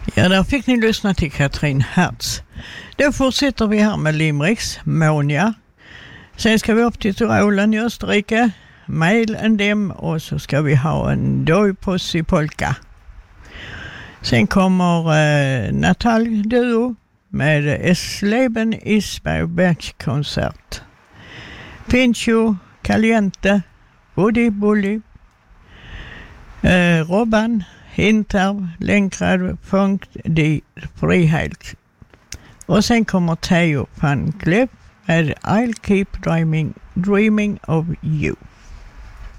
Ja, där fick ni lyssna till Katrin Hertz. Då fortsätter vi här med Limericks, Monia. Sen ska vi upp till Tyrolen i Österrike, Mail and Dem, och så ska vi ha en Dojpossi polka. Sen kommer Natal Duo med Es Leben ist bei Bergkonzert. Pincho Caliente, Buddy Bully, Robban, Hinterv, Lenkrad, Punkt, Die Friheit. Och sen kommer Theo van Cleef med I'll Keep Dreaming of You.